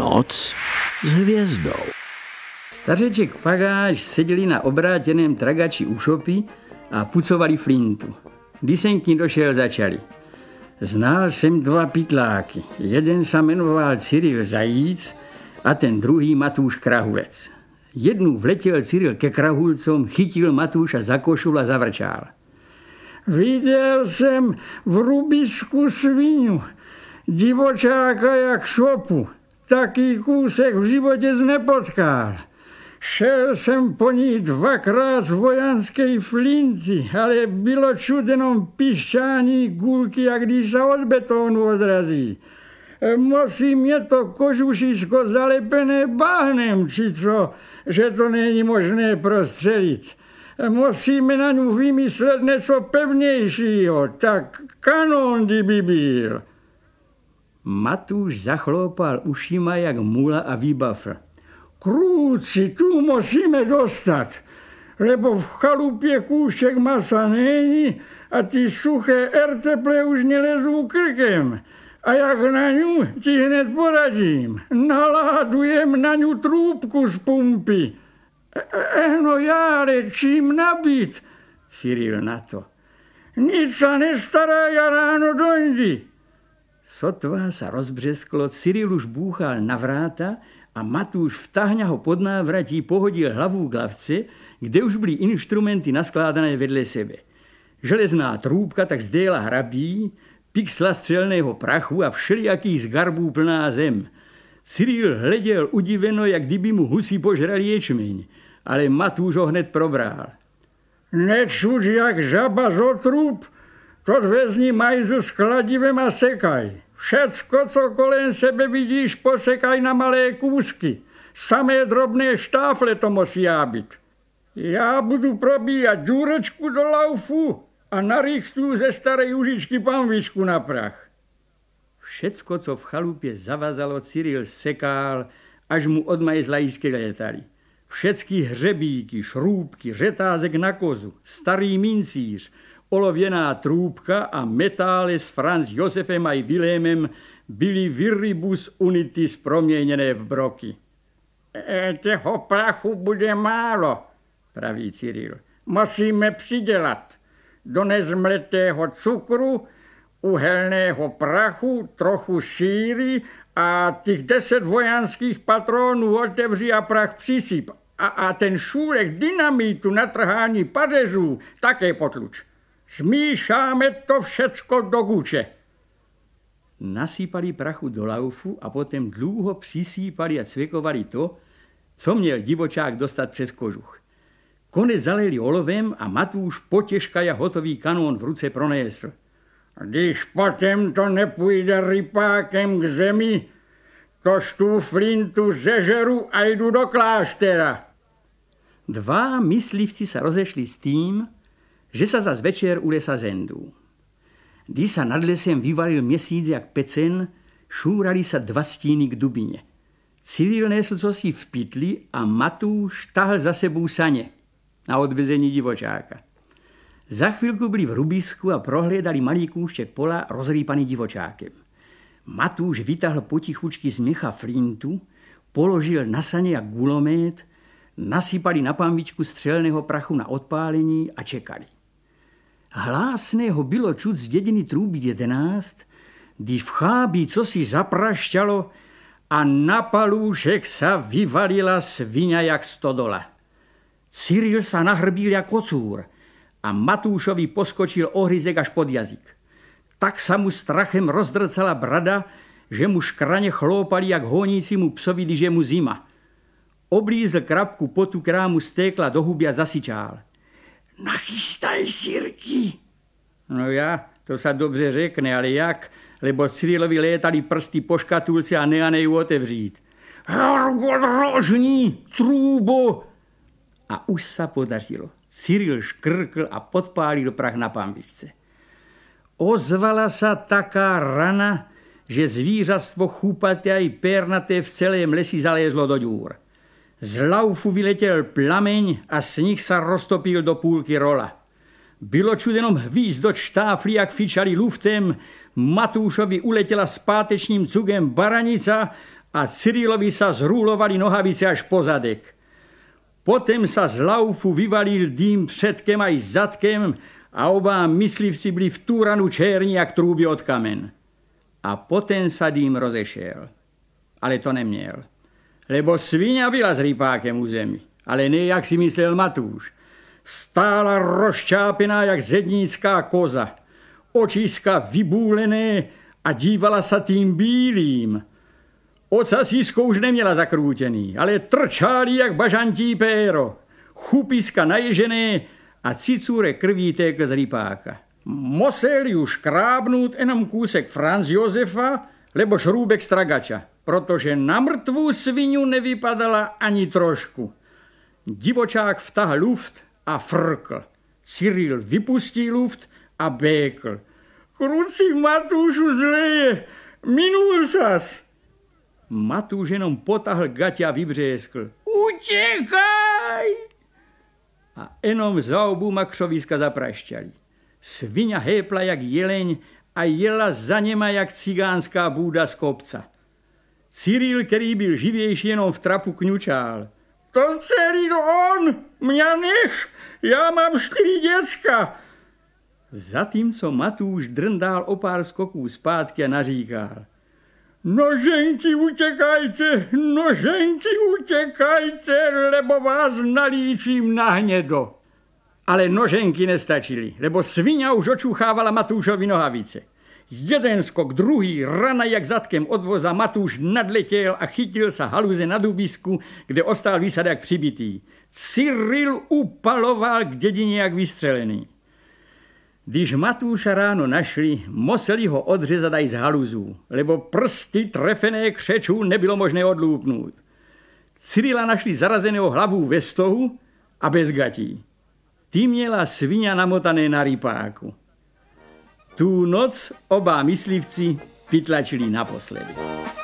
Noc s hvězdou. Stařeček Pagáš seděli na obrátěném tragači u šopy a pucovali flintu. Když jsem k ní došel, začali. Znal jsem dva pytláky. Jeden se jmenoval Cyril Zajíc a ten druhý Matúš Krahulec. Jednou vletěl Cyril ke Krahulcom, chytil Matúša za košul a zavrčál. Viděl jsem v Rubisku sviňu, divočáka jak šopu. Taký kúsek v životě nepotkal. Šel jsem po ní dvakrát z vojanské flinty, ale bylo čut jenom pišťání gulky, jak když se od betonu odrazí. Musím je to kožušisko zalepené bahnem, či co, že to není možné prostřelit. Musíme na ňu vymyslet něco pevnějšího, tak kanon, kdyby byl. Matúš zachlopal ušima jak mula a vybafl. Krúci, tu musíme dostat, lebo v chalupě kůšek masa není a ty suché erteple už nelezou krkem. A jak na ňu, ti hned poradím. Naládujem na ňu trúbku z pumpy. No járe, čím nabít? Cyril na to. Nic sa nestará, ja ráno dojdi. Sotva sa rozbřesklo, Cyril už búchal na vráta a Matúš vtahňa ho pod návratí pohodil hlavu k lavce, kde už byly inštrumenty naskládané vedle sebe. Železná trúbka tak zdejela hrabí, pixla střelného prachu a všelijakých zgarbů plná zem. Cyril hleděl udiveno, jak kdyby mu husy požrali ječmeň, ale Matúš ho hned probral. Nečuť jak žaba z otrúb, to vezmi majzu s kladivem a sekaj. Všecko, co kolem sebe vidíš, posekaj na malé kúsky. Samé drobné štáfle to musí být. Já budu probíjat džůrečku do laufu a narychtuju ze staré užičky panvičku na prach. Všecko, co v chalupě zavazalo, Cyril sekál, až mu od majzla jisky létali. Všecky hřebíky, šrúbky, řetázek na kozu, starý mincíř, olověná trúbka a metály s Franz Josefem a Vilémem byly viribus unitis proměněné v broky. Těho prachu bude málo, praví Cyril. Musíme přidělat do nezmletého cukru, uhelného prachu, trochu síry a těch 10 vojanských patronů otevří a prach přisyp. A ten šůrek dynamitu na trhání pařezů také potluč. Smíšáme to všecko do guče. Nasypali prachu do laufu a potom dlouho přisýpali a cvěkovali to, co měl divočák dostat přes kožuch. Konec zalili olovem a Matúš potěžkaja hotový kanón v ruce pronésl. Když potom to nepůjde rypákem k zemi, tož tu flintu zežeru a jdu do kláštera. Dva myslivci se rozešli s tím, že sa zas večer u lesa zendú. Když sa nad lesem vyvalil měsíc jak pecen, šúrali sa dva stíny k dubine. Cyril nesl cosi v pytli a Matúš tahl za sebou saně na odvezení divočáka. Za chvíľku byli v Rubisku a prohliadali malý kúštek pola rozrýpaný divočákem. Matúš vytahl potichučky z mecha flintu, položil na saně jak gulomet, nasypali na panvičku střelného prachu na odpálení a čekali. Hlásného bylo čut z dědiny trúby 11, když v chábí cosi zaprašťalo a na palúšek sa vyvalila sviňa jak stodola. Cyril sa nahrbil jak kocúr a Matúšovi poskočil ohryzek až pod jazyk. Tak sa mu strachem rozdrcala brada, že mu škraně chlópali jak honíci mu psovi, když je mu zima. Oblízl krabku potu, která mu stékla do huby a zasyčál. Nachystaj, sírky. No já, to sa dobře řekne, ale jak? Lebo Cyrilovi létali prsty po škatulce a neaneju otevřít. Rožní, trúbo. A už sa podařilo. Cyril škrkl a podpálil prach na panvičce. Ozvala sa taká rana, že zvířatstvo chúpaté i pernaté v celém lesi zalézlo do dňúr. Z laufu vyletěl plameň a sníh sa roztopil do půlky rola. Bylo čud jenom hvízdoč štáflí, jak fičali luftem, Matúšovi uletěla s pátečním cugem baranica a Cyrilovi sa zrúlovali nohavice až po zadek. Potom sa z laufu vyvalil dým předkem aj zadkem a oba myslivci byli v túranu černí jak trúby od kamen. A potom sa dým rozešel. Ale to neměl. Lebo sviňa byla s rypákem u zemi. Ale ne, jak si myslel Matúš. Stála rozčápená jak zednícká koza. Očiska vybúlené a dívala sa tým bílým. Ocasísko už neměla zakrútený, ale trčáli jak bažantí péro. Chupiska naježené a cicúre krví tékl z rypáka. Musel ju škrábnout jenom kúsek Franz Josefa, lebo šrúbek stragača, protože na mrtvú svinu nevypadala ani trošku. Divočák vtah luft a frkl. Cyril vypustí luft a békl. Kruci Matúšu zleje, minul sas. Matúš jenom potahl gaťa a vybřeskl. Utekaj! A jenom za obu makřoviska zaprašťali. Sviňa hépla jak jeleň a jela za něma jak cigánská búda z kopca. Cyril, který byl živější, jenom v trapu kňučál. To celý on, mňa nech, já mám 4 děcka. Zatímco Matúš drndál o pár skoků zpátky a naříkal. Noženky utekajte, lebo vás nalíčím na hnědo. Ale noženky nestačily, lebo sviňa už očúchávala Matúšovi nohavice. Jeden skok, druhý, rana jak zadkem od voza, Matúš nadletěl a chytil sa haluze na dubisku, kde ostál vysad jak přibitý. Cyril upaloval k dědině jak vystřelený. Když Matúša ráno našli, museli ho odřezat aj z haluzů, lebo prsty trefené křečů nebylo možné odlúpnout. Cyrila našli zarazeného hlavu ve stohu a bez gatí. Ty měla sviňa namotané na rypáku. Tú noc oba myslivci pytlačili naposledy.